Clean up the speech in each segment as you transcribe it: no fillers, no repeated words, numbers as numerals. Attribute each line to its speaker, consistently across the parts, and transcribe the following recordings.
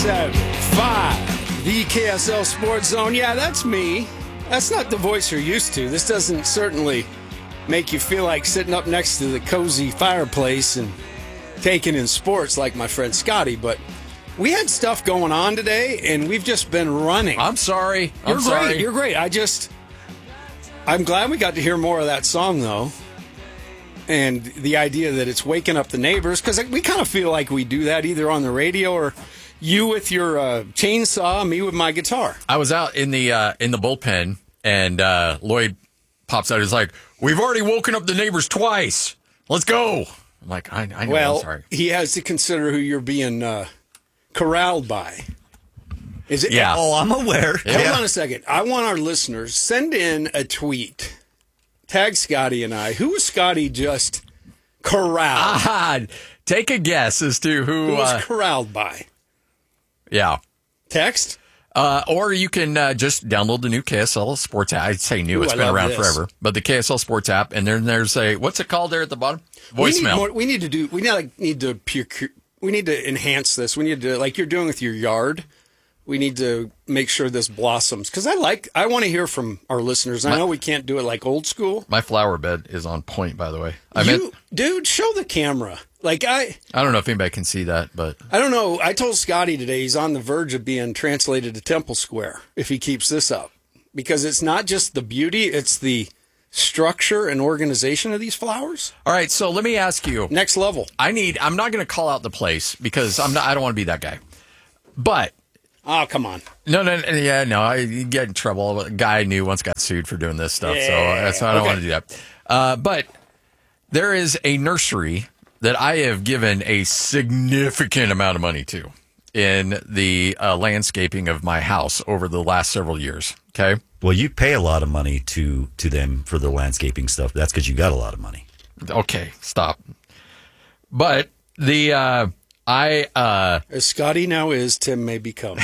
Speaker 1: 107.5, the KSL Sports Zone. Yeah, that's me. That's not the voice you're used to. This doesn't certainly make you feel like sitting up next to the cozy fireplace and taking in sports like my friend Scotty, but we had stuff going on today, and we've just been running.
Speaker 2: I'm sorry.
Speaker 1: You're great. I'm glad we got to hear more of that song, though. And the idea that it's waking up the neighbors, because we kind of feel like we do that either on the radio or you with your chainsaw, me with my guitar.
Speaker 2: I was out in the bullpen, and Lloyd pops out. He's like, "We've already woken up the neighbors twice. Let's go." I'm like, I know.
Speaker 1: Well,
Speaker 2: I'm sorry.
Speaker 1: He has to consider who you're being corralled by. Is it?
Speaker 2: Yeah.
Speaker 3: Oh, I'm aware.
Speaker 1: Hold on a second. I want our listeners send in a tweet. Tag Scotty and I. Who was Scotty just corralled?
Speaker 2: Take a guess as to who
Speaker 1: was corralled by.
Speaker 2: Yeah.
Speaker 1: Text?
Speaker 2: Or you can just download the new KSL Sports app. I'd say new. It's been around forever. But the KSL Sports app, and then there's what's it called there at the bottom? Voicemail.
Speaker 1: We need to enhance this. We need to, like you're doing with your yard, we need to make sure this blossoms. Because I want to hear from our listeners. I know we can't do it like old school.
Speaker 2: My flower bed is on point, by the way.
Speaker 1: Dude, show the camera. I
Speaker 2: don't know if anybody can see that, but
Speaker 1: I don't know. I told Scotty today he's on the verge of being translated to Temple Square if he keeps this up. Because it's not just the beauty, it's the structure and organization of these flowers.
Speaker 2: All right, so let me ask you.
Speaker 1: Next level.
Speaker 2: I'm not going to call out the place because I don't want to be that guy. But
Speaker 1: oh, come on.
Speaker 2: No, you get in trouble. A guy I knew once got sued for doing this stuff, so I don't want to do that. But there is a nursery that I have given a significant amount of money to in the landscaping of my house over the last several years. Okay.
Speaker 3: Well, you pay a lot of money to them for the landscaping stuff. That's because you got a lot of money.
Speaker 2: Okay, stop. But
Speaker 1: as Scotty now is, Tim may become.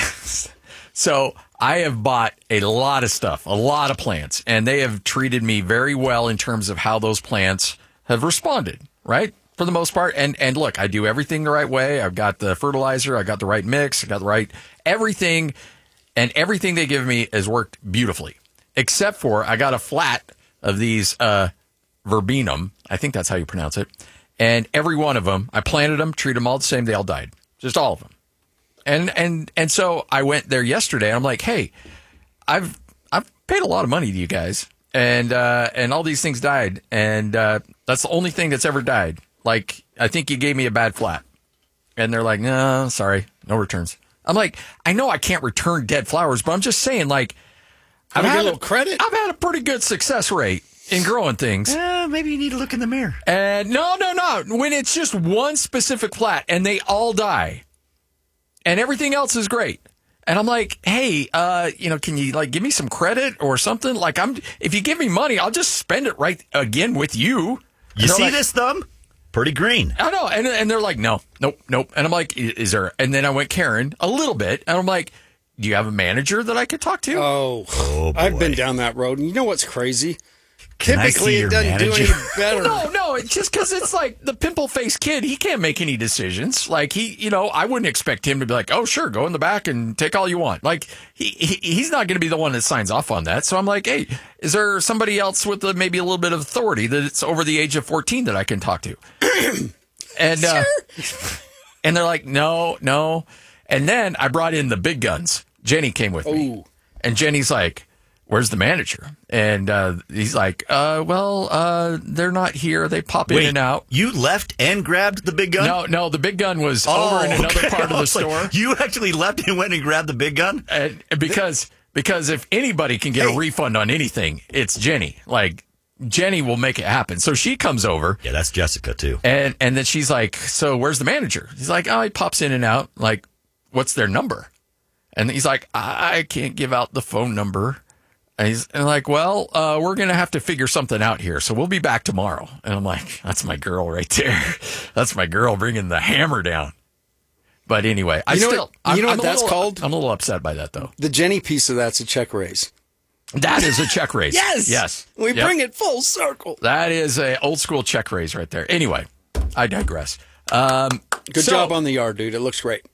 Speaker 2: So I have bought a lot of stuff, a lot of plants, and they have treated me very well in terms of how those plants have responded, right? For the most part. And look, I do everything the right way. I've got the fertilizer. I got the right mix. I got the right everything. And everything they give me has worked beautifully. Except for I got a flat of these verbena. I think that's how you pronounce it. And every one of them, I planted them, treated them all the same. They all died. Just all of them. And so I went there yesterday. And I'm like, hey, I've paid a lot of money to you guys. And all these things died. And that's the only thing that's ever died. Like, I think you gave me a bad flat. And they're like, no, sorry, no returns. I'm like, I know I can't return dead flowers, but I'm just saying, like,
Speaker 1: I've had a little credit.
Speaker 2: I've had a pretty good success rate in growing things.
Speaker 3: Maybe you need to look in the mirror.
Speaker 2: And no. When it's just one specific flat and they all die and everything else is great. And I'm like, hey, can you give me some credit or something? Like, if you give me money, I'll just spend it right again with you.
Speaker 3: You see this thumb? Pretty green.
Speaker 2: I know. And they're like, nope. And I'm like, is there? And then I went Karen a little bit. And I'm like, do you have a manager that I could talk to?
Speaker 1: Oh boy. I've been down that road. And you know what's crazy?
Speaker 3: Can
Speaker 1: Typically, it doesn't do any better.
Speaker 2: No, it's just because it's like the pimple-faced kid. He can't make any decisions. Like, I wouldn't expect him to be like, oh, sure, go in the back and take all you want. Like, he's not going to be the one that signs off on that. So I'm like, hey, is there somebody else with maybe a little bit of authority that's over the age of 14 that I can talk to? And
Speaker 1: sure.
Speaker 2: And they're like, no. And then I brought in the big guns. Jenny came with me. And Jenny's like, where's the manager? And he's like, they're not here. They pop in and out.
Speaker 3: You left and grabbed the big gun?
Speaker 2: No, the big gun was over in another part of the store.
Speaker 3: You actually left and went and grabbed the big gun?
Speaker 2: Because if anybody can get a refund on anything, it's Jenny. Like, Jenny will make it happen. So she comes over.
Speaker 3: Yeah, that's Jessica, too.
Speaker 2: And then she's like, so where's the manager? He's like, he pops in and out. Like, what's their number? And he's like, I can't give out the phone number. And like, well, we're going to have to figure something out here. So we'll be back tomorrow. And I'm like, that's my girl right there. That's my girl bringing the hammer down. But anyway, I'm
Speaker 1: called?
Speaker 2: I'm a little upset by that, though.
Speaker 1: The Jenny piece of that's a check raise.
Speaker 2: That is a check raise.
Speaker 1: Yes. We bring it full circle.
Speaker 2: That is a old school check raise right there. Anyway, I digress.
Speaker 1: Good job on the yard, dude. It looks great.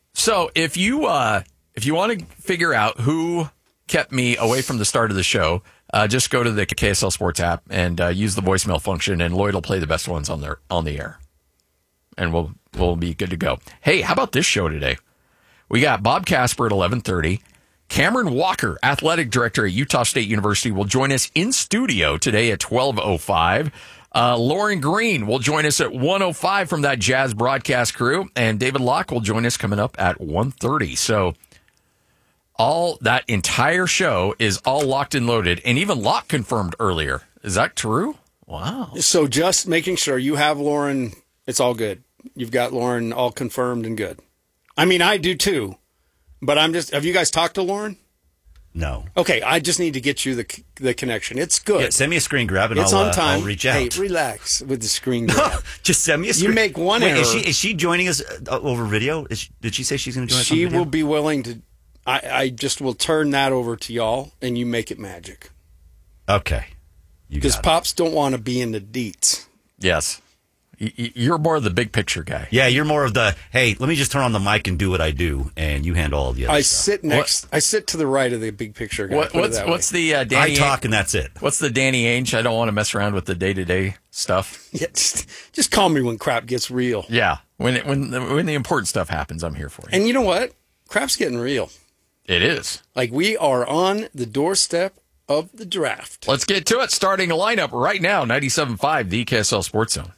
Speaker 2: So if you want to figure out who kept me away from the start of the show, just go to the KSL Sports app and use the voicemail function, and Lloyd will play the best ones on the air, and we'll be good to go. Hey, how about this show today? We got Bob Casper at 11:30. Cameron Walker, athletic director at Utah State University, will join us in studio today at 12:05. Lauren Green will join us at 1:05 from that Jazz broadcast crew, and David Locke will join us coming up at 1:30. So all that entire show is all locked and loaded, and even Locke confirmed earlier. Is that true? Wow.
Speaker 1: So just making sure you have Lauren, it's all good. You've got Lauren all confirmed and good. I mean, I do too, but have you guys talked to Lauren?
Speaker 3: No.
Speaker 1: Okay, I just need to get you the connection. It's good.
Speaker 3: Yeah, send me a screen grab and
Speaker 1: it's on time.
Speaker 3: I'll reach out.
Speaker 1: Hey, relax with the screen grab.
Speaker 3: Just send me a screen.
Speaker 1: You make one error.
Speaker 3: Is she joining us over video? Did she say she's going to join us on
Speaker 1: video?
Speaker 3: video?
Speaker 1: She will be willing to. I just will turn that over to y'all, and you make it magic.
Speaker 3: Okay.
Speaker 1: Because Pops don't want to be in the deets.
Speaker 2: Yes. You're more of the big picture guy.
Speaker 3: Yeah, you're more of the, hey, let me just turn on the mic and do what I do, and you handle all the other stuff.
Speaker 1: I sit to the right of the big picture guy.
Speaker 2: What's the Danny?
Speaker 3: I talk and that's it.
Speaker 2: What's the Danny Ainge? I don't want to mess around with the day-to-day stuff.
Speaker 1: Yeah, just call me when crap gets real.
Speaker 2: Yeah, when the important stuff happens, I'm here for you.
Speaker 1: And you know what? Crap's getting real.
Speaker 2: It is.
Speaker 1: Like, we are on the doorstep of the draft.
Speaker 2: Let's get to it. Starting a lineup right now, 97.5, the KSL Sports Zone.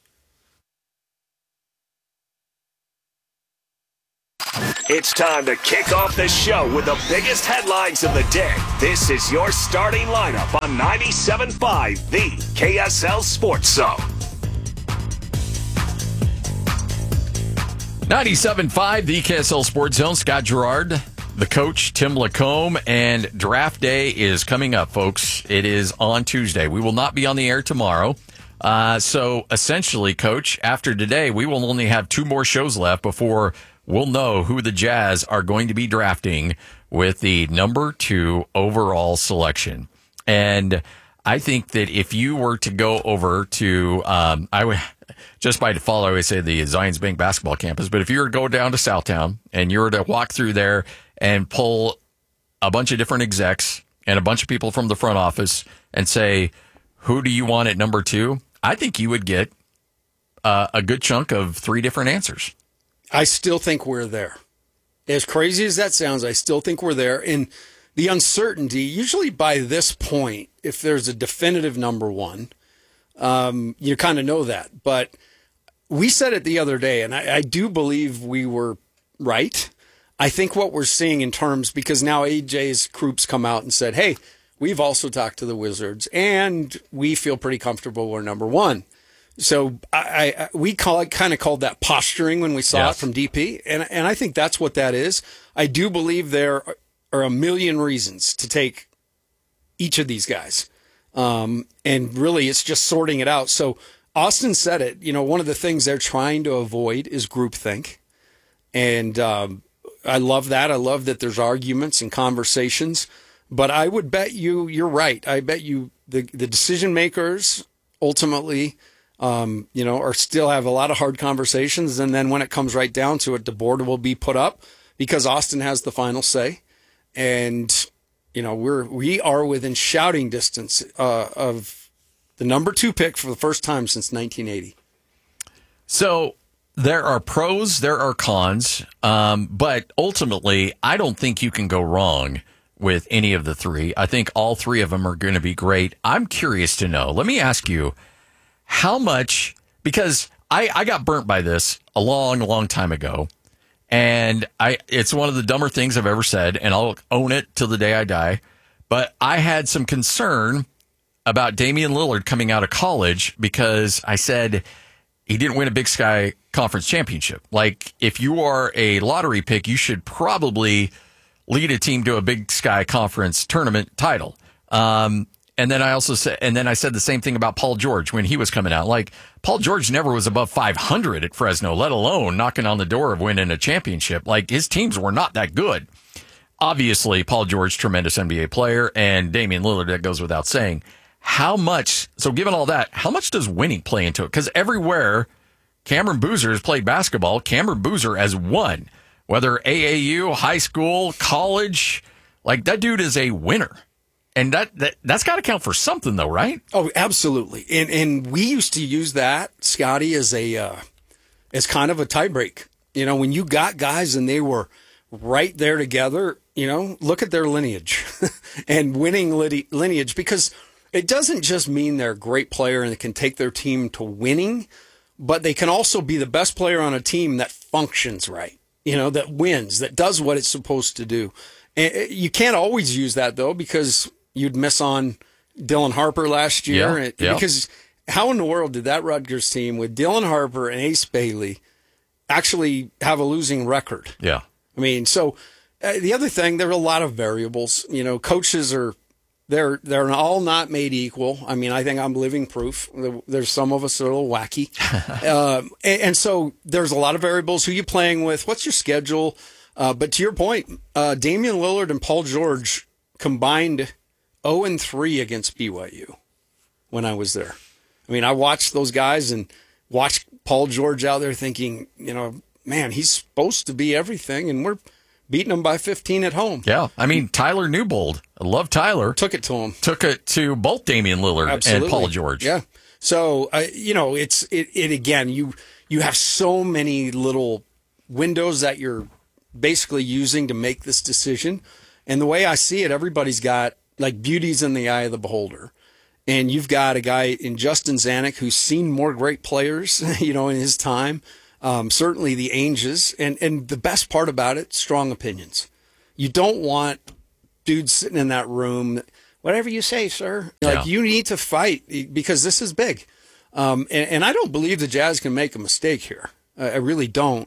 Speaker 4: It's time to kick off the show with the biggest headlines of the day. This is your starting lineup on 97.5, the KSL Sports Zone.
Speaker 2: 97.5, the KSL Sports Zone. Scott Gerard, the coach, Tim Lacombe, and draft day is coming up, folks. It is on Tuesday. We will not be on the air tomorrow. So essentially, Coach, after today, we will only have 2 more shows left before we'll know who the Jazz are going to be drafting with the number 2 overall selection. And I think that if you were to go over to, I would just by default, I always say the Zions Bank basketball campus, but if you were to go down to Southtown and you were to walk through there and pull a bunch of different execs and a bunch of people from the front office and say, who do you want at number 2? I think you would get a good chunk of 3 different answers.
Speaker 1: I still think we're there. As crazy as that sounds, I still think we're there. And the uncertainty, usually by this point, if there's a definitive number 1, you kind of know that. But we said it the other day, and I do believe we were right. I think what we're seeing in terms, because now AJ's Krup's come out and said, hey, we've also talked to the Wizards, and we feel pretty comfortable we're number 1. So we kind of called that posturing when we saw it from DP, and I think that's what that is. I do believe there are a million reasons to take each of these guys, and really it's just sorting it out. So Austin said it. You know, one of the things they're trying to avoid is groupthink, and I love that. I love that there's arguments and conversations, but I would bet you're right. I bet you the decision makers ultimately. Or still have a lot of hard conversations. And then when it comes right down to it, the board will be put up because Austin has the final say. And, we are within shouting distance, of the number 2 pick for the first time since 1980.
Speaker 2: So there are pros, there are cons. But ultimately, I don't think you can go wrong with any of the 3. I think all 3 of them are going to be great. I'm curious to know, let me ask you, how much, because I got burnt by this a long, long time ago, and it's one of the dumber things I've ever said, and I'll own it till the day I die, but I had some concern about Damian Lillard coming out of college because I said he didn't win a Big Sky Conference championship. Like, if you are a lottery pick, you should probably lead a team to a Big Sky Conference tournament title. And then I said the same thing about Paul George when he was coming out. Like, Paul George never was above 500 at Fresno, let alone knocking on the door of winning a championship. Like, his teams were not that good. Obviously, Paul George, tremendous NBA player, and Damian Lillard, that goes without saying. So given all that, how much does winning play into it? Because everywhere Cameron Boozer has played basketball, Cameron Boozer has won. whether AAU, high school, college, like that dude is a winner. And that's got to count for something, though, right?
Speaker 1: Oh, absolutely. And we used to use that, Scotty, as as kind of a tiebreak. You know, when you got guys and they were right there together, you know, look at their lineage and winning lineage, because it doesn't just mean they're a great player and they can take their team to winning, but they can also be the best player on a team that functions right, you know, that wins, that does what it's supposed to do. And you can't always use that, though, because you'd miss on Dylan Harper last year.
Speaker 2: Yeah.
Speaker 1: Because how in the world did that Rutgers team with Dylan Harper and Ace Bailey actually have a losing record?
Speaker 2: Yeah.
Speaker 1: I mean, so the other thing, there are a lot of variables. You know, coaches they're all not made equal. I mean, I think I'm living proof. There's some of us that are a little wacky. And so there's a lot of variables. Who you playing with? What's your schedule? But to your point, Damian Lillard and Paul George combined 0-3 against BYU when I was there. I mean, I watched those guys and watched Paul George out there thinking, you know, man, he's supposed to be everything, and we're beating him by 15 at home.
Speaker 2: Yeah. I mean, Tyler Newbold, I love Tyler.
Speaker 1: Took it to him.
Speaker 2: Took it to both Damian Lillard
Speaker 1: Absolutely.
Speaker 2: and Paul George.
Speaker 1: Yeah. So, you know, it again, you have so many little windows that you're basically using to make this decision. And the way I see it, everybody's got, like, beauty's in the eye of the beholder. And you've got a guy in Justin Zanuck who's seen more great players, you know, in his time. Certainly the Ainges. And the best part about it, strong opinions. You don't want dudes sitting in that room, whatever you say, sir. Like, you need to fight because this is big. And I don't believe the Jazz can make a mistake here. I really don't.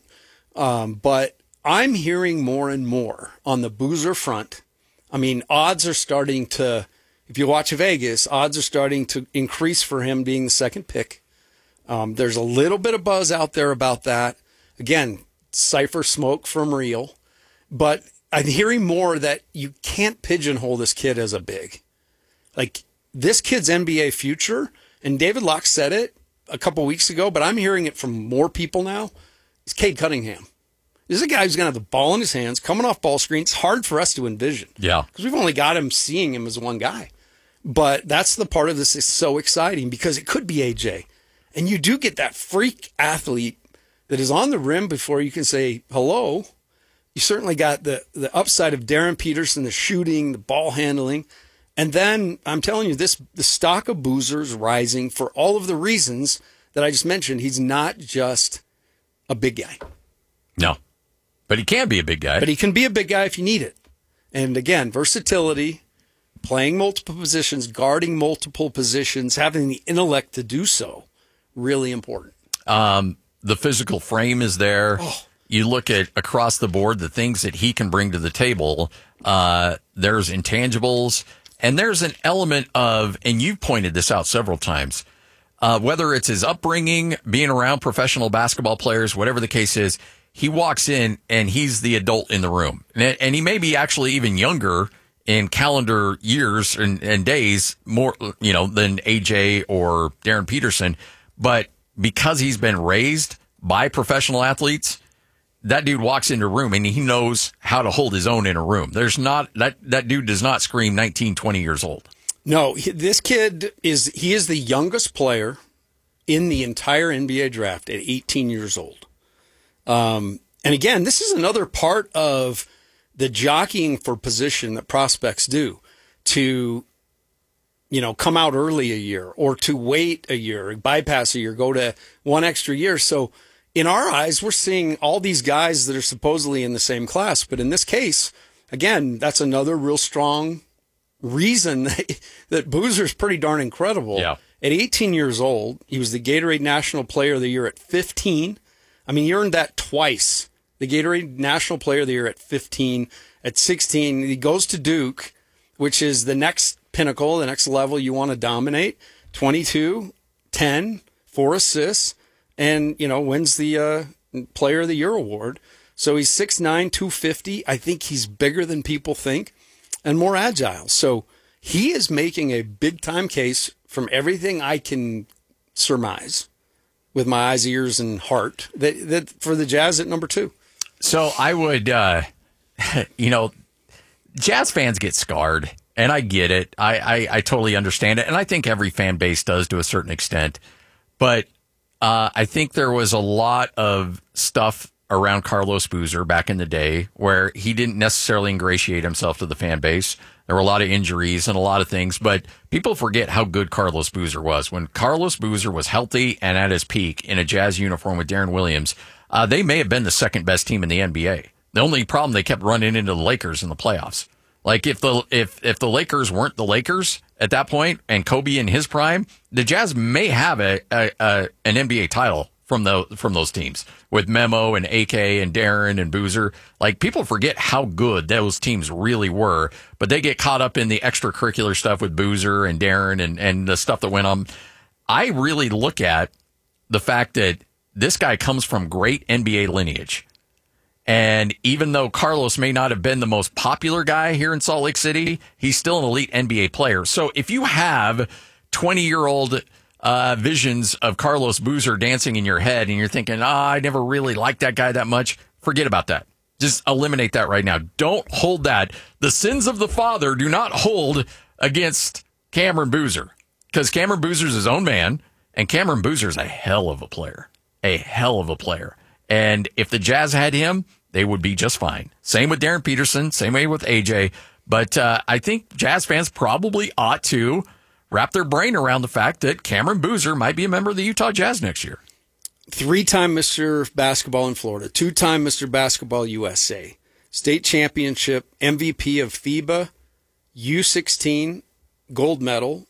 Speaker 1: But I'm hearing more and more on the Boozer front. I mean, odds are starting to, if you watch Vegas, odds are starting to increase for him being the second pick. There's a little bit of buzz out there about that. Again, cipher smoke from real. But I'm hearing more that you can't pigeonhole this kid as a big. Like, this kid's NBA future, and David Locke said it a couple weeks ago, but I'm hearing it from more people now, is Cade Cunningham. This is a guy who's going to have the ball in his hands, coming off ball screen. It's hard for us to envision.
Speaker 2: Yeah.
Speaker 1: Because we've only got him seeing him as one guy. But that's the part of this is so exciting because it could be AJ. And you do get that freak athlete that is on the rim before you can say hello. You certainly got the upside of Darren Peterson, the shooting, the ball handling. And then I'm telling you, the stock of Boozer's rising for all of the reasons that I just mentioned. He's not just a big guy.
Speaker 2: No. But he can be a big guy.
Speaker 1: But he can be a big guy if you need it. And again, versatility, playing multiple positions, guarding multiple positions, having the intellect to do so, really important.
Speaker 2: The physical frame is there. Oh. You look at across the board, the things that he can bring to the table. There's intangibles, and there's an element of, and you've pointed this out several times, whether it's his upbringing, being around professional basketball players, whatever the case is, he walks in and he's the adult in the room. And he may be actually even younger in calendar years and days more, you know, than AJ or Darren Peterson. But because he's been raised by professional athletes, that dude walks into a room and he knows how to hold his own in a room. There's not, that dude does not scream 19, 20 years old.
Speaker 1: No, this kid is the youngest player in the entire NBA draft at 18 years old. And again, this is another part of the jockeying for position that prospects do to, you know, come out early a year or to wait a year, bypass a year, go to one extra year. So in our eyes, we're seeing all these guys that are supposedly in the same class. But in this case, again, that's another real strong reason that Boozer's pretty darn incredible.
Speaker 2: Yeah.
Speaker 1: At 18 years old, he was the Gatorade National Player of the Year at 15. I mean, he earned that twice. The Gatorade National Player of the Year at 15. At 16, he goes to Duke, which is the next pinnacle, the next level you want to dominate. 22, 10, 4 assists, and, you know, wins the Player of the Year award. So he's 6'9", 250. I think he's bigger than people think and more agile. So he is making a big-time case from everything I can surmise with my eyes, ears, and heart that for the Jazz at number 2.
Speaker 2: So I would, Jazz fans get scarred, and I get it. I totally understand it, and I think every fan base does to a certain extent. But I think there was a lot of stuff around Carlos Boozer back in the day where he didn't necessarily ingratiate himself to the fan base. There were a lot of injuries and a lot of things, but people forget how good Carlos Boozer was. When Carlos Boozer was healthy and at his peak in a Jazz uniform with Darren Williams, they may have been the second best team in the NBA. The only problem, they kept running into the Lakers in the playoffs. Like if the Lakers weren't the Lakers at that point and Kobe in his prime, the Jazz may have an NBA title from those teams with Memo and AK and Darren and Boozer. Like, people forget how good those teams really were, but they get caught up in the extracurricular stuff with Boozer and Darren and the stuff that went on. I really look at the fact that this guy comes from great NBA lineage. And even though Carlos may not have been the most popular guy here in Salt Lake City, he's still an elite NBA player. So if you have 20-year-old visions of Carlos Boozer dancing in your head and you're thinking, I never really liked that guy that much, forget about that. Just eliminate that right now. Don't hold that. The sins of the father do not hold against Cameron Boozer, because Cameron Boozer's his own man, and Cameron Boozer's a hell of a player. A hell of a player. And if the Jazz had him, they would be just fine. Same with Darren Peterson, same way with AJ. But I think Jazz fans probably ought to wrap their brain around the fact that Cameron Boozer might be a member of the Utah Jazz next year.
Speaker 1: 3-time Mr. Basketball in Florida, 2-time Mr. Basketball USA, state championship, MVP of FIBA, U16, gold medal,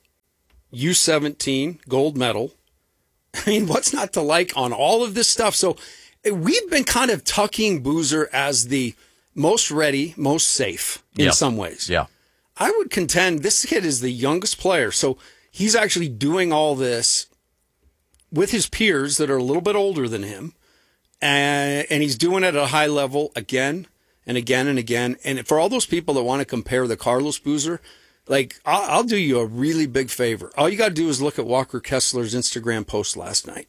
Speaker 1: U17, gold medal. I mean, what's not to like on all of this stuff? So we've been kind of tucking Boozer as the most ready, most safe in some ways.
Speaker 2: Yeah.
Speaker 1: I would contend this kid is the youngest player. So he's actually doing all this with his peers that are a little bit older than him. And he's doing it at a high level again and again and again. And for all those people that want to compare the Carlos Boozer, like, I'll do you a really big favor. All you got to do is look at Walker Kessler's Instagram post last night.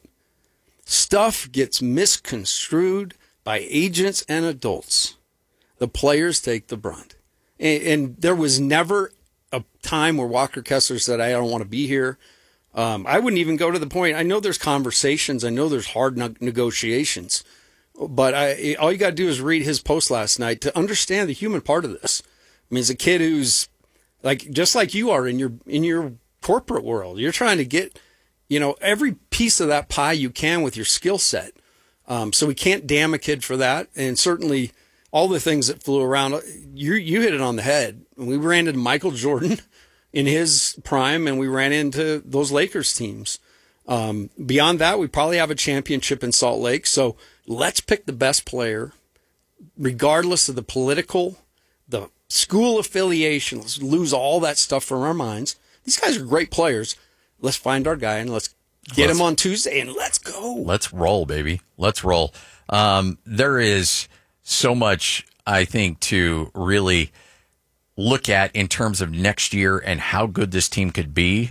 Speaker 1: Stuff gets misconstrued by agents and adults. The players take the brunt. And there was never a time where Walker Kessler said, I don't want to be here. I wouldn't even go to the point. I know there's conversations. I know there's hard negotiations. But all you got to do is read his post last night to understand the human part of this. I mean, it's a kid who's like, just like you are in your corporate world. You're trying to get, every piece of that pie you can with your skill set. So we can't damn a kid for that. And certainly all the things that flew around, you hit it on the head. We ran into Michael Jordan in his prime, and we ran into those Lakers teams. Beyond that, we probably have a championship in Salt Lake. So let's pick the best player, regardless of the political, the school affiliation. Let's lose all that stuff from our minds. These guys are great players. Let's find our guy and let's get him on Tuesday and let's go.
Speaker 2: Let's roll, baby. Let's roll. There is so much, I think, to really look at in terms of next year and how good this team could be.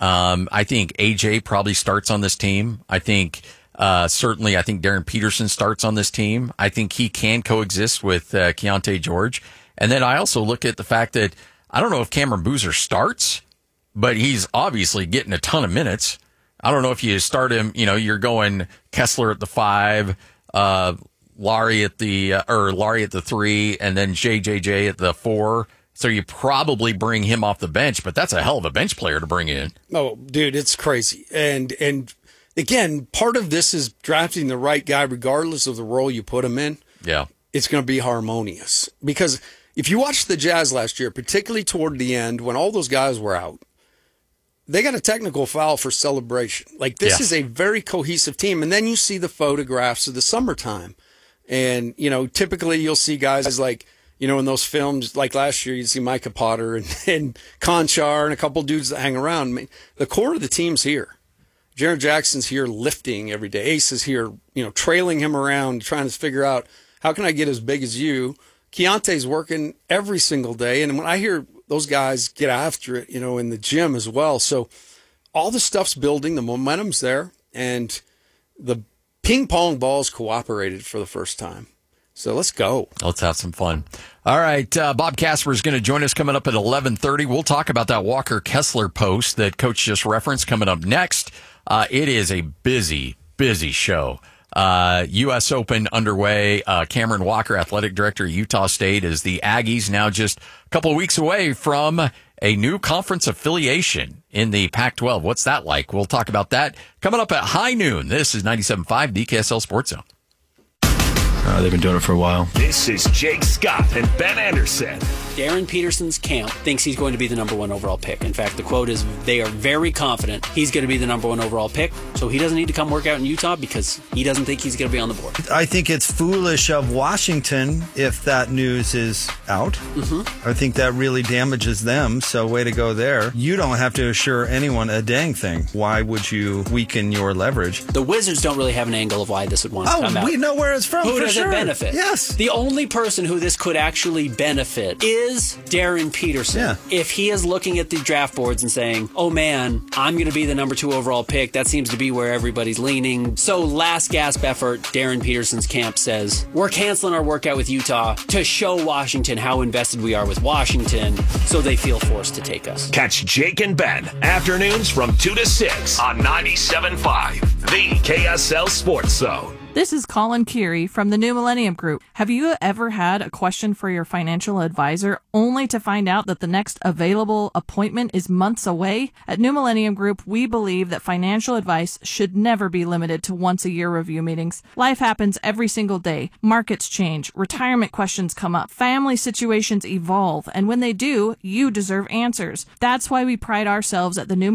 Speaker 2: I think AJ probably starts on this team. I think certainly Darren Peterson starts on this team. I think he can coexist with Keontae George. And then I also look at the fact that I don't know if Cameron Boozer starts, but he's obviously getting a ton of minutes. I don't know if you start him, you're going Kessler at the 5, Laurie at the 3, and then JJJ at the 4. So you probably bring him off the bench, but that's a hell of a bench player to bring in.
Speaker 1: Oh, dude, it's crazy. And again, part of this is drafting the right guy, regardless of the role you put him in.
Speaker 2: Yeah.
Speaker 1: It's going to be harmonious. Because if you watched the Jazz last year, particularly toward the end, when all those guys were out, they got a technical foul for celebration. Like, this is a very cohesive team. And then you see the photographs of the summertime. And, typically you'll see guys like, in those films, like last year, you see Micah Potter and Conchar and a couple dudes that hang around. I mean, the core of the team's here. Jaren Jackson's here lifting every day. Ace is here, trailing him around, trying to figure out, how can I get as big as you? Keontae's working every single day. And when I hear those guys get after it, in the gym as well. So all the stuff's building, the momentum's there, and the ping pong balls cooperated for the first time. So let's go.
Speaker 2: Let's have some fun. All right, Bob Casper is going to join us coming up at 11:30. We'll talk about that Walker Kessler post that Coach just referenced coming up next. It is a busy show. U.S. Open underway. Cameron Walker, athletic director at Utah State, is the Aggies now just a couple of weeks away from a new conference affiliation in the Pac-12. What's that like? We'll talk about that coming up at high noon. This is 97.5 DKSL Sports Zone.
Speaker 5: They've been doing it for a while.
Speaker 4: This is Jake Scott and Ben Anderson.
Speaker 6: Darren Peterson's camp thinks he's going to be the number 1 overall pick. In fact, the quote is they are very confident he's going to be the number 1 overall pick, so he doesn't need to come work out in Utah because he doesn't think he's going to be on the board.
Speaker 7: I think it's foolish of Washington if that news is out. I think that really damages them, so way to go there. You don't have to assure anyone a dang thing. Why would you weaken your leverage?
Speaker 6: The Wizards don't really have an angle of why this would want to come out.
Speaker 7: We know where it's from.
Speaker 6: Who
Speaker 7: for
Speaker 6: does
Speaker 7: sure.
Speaker 6: it benefit?
Speaker 7: Yes.
Speaker 6: The only person who this could actually benefit is Darren Peterson.
Speaker 7: Yeah.
Speaker 6: If he is looking at the draft boards and saying, oh man, I'm going to be the number 2 overall pick, that seems to be where everybody's leaning. So last gasp effort, Darren Peterson's camp says, we're canceling our workout with Utah to show Washington how invested we are with Washington, so they feel forced to take us.
Speaker 4: Catch Jake and Ben afternoons from 2 to 6 on 97.5, the KSL Sports Zone.
Speaker 8: This is Colin Keary from the New Millennium Group. Have you ever had a question for your financial advisor only to find out that the next available appointment is months away? At New Millennium Group, we believe that financial advice should never be limited to once-a-year review meetings. Life happens every single day. Markets change. Retirement questions come up. Family situations evolve. And when they do, you deserve answers. That's why we pride ourselves at the New